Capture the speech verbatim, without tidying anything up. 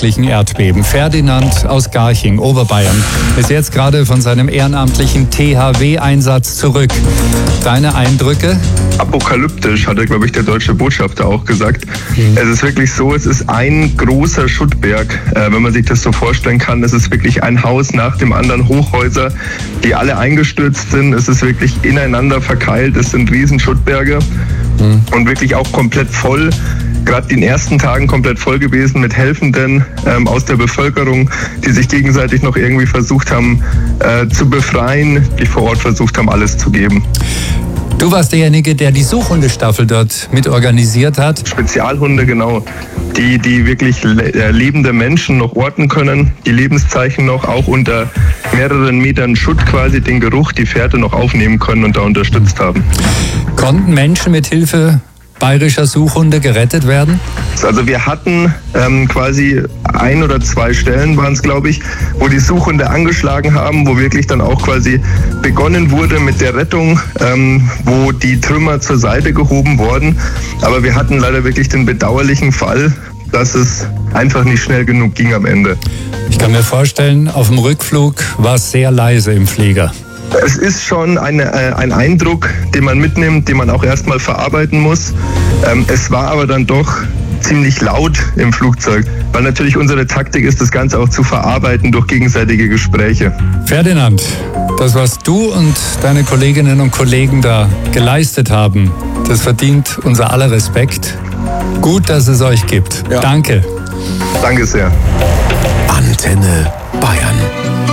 schrecklichen Erdbeben. Ferdinand aus Garching, Oberbayern, ist jetzt gerade von seinem ehrenamtlichen T H W-Einsatz zurück. Deine Eindrücke? Apokalyptisch, hat er, glaube ich, der deutsche Botschafter auch gesagt. Mhm. Es ist wirklich so, es ist ein großer Schuttberg. Äh, wenn man sich das so vorstellen kann, es ist wirklich ein Haus nach dem anderen, Hochhäuser, die alle eingestürzt sind. Es ist wirklich ineinander verkeilt. Es sind riesen Schuttberge mhm. und wirklich auch komplett voll. Gerade in den ersten Tagen komplett voll gewesen mit Helfenden ähm, aus der Bevölkerung, die sich gegenseitig noch irgendwie versucht haben äh, zu befreien, die vor Ort versucht haben, alles zu geben. Du warst derjenige, der die Suchhundestaffel dort mit organisiert hat. Spezialhunde, genau. Die, die wirklich le- lebende Menschen noch orten können, die Lebenszeichen noch auch unter mehreren Metern Schutt quasi den Geruch, die Fährte noch aufnehmen können und da unterstützt haben. Konnten Menschen mit Hilfe bayerischer Suchhunde gerettet werden? Also wir hatten ähm, quasi ein oder zwei Stellen, waren es glaube ich, wo die Suchhunde angeschlagen haben, wo wirklich dann auch quasi begonnen wurde mit der Rettung, ähm, wo die Trümmer zur Seite gehoben wurden. Aber wir hatten leider wirklich den bedauerlichen Fall, dass es einfach nicht schnell genug ging am Ende. Ich kann mir vorstellen, auf dem Rückflug war es sehr leise im Flieger. Es ist schon eine, äh, ein Eindruck, den man mitnimmt, den man auch erstmal verarbeiten muss. Ähm, es war aber dann doch ziemlich laut im Flugzeug, weil natürlich unsere Taktik ist, das Ganze auch zu verarbeiten durch gegenseitige Gespräche. Ferdinand, das, was du und deine Kolleginnen und Kollegen da geleistet haben, das verdient unser aller Respekt. Gut, dass es euch gibt. Ja. Danke. Danke sehr. Antenne Bayern.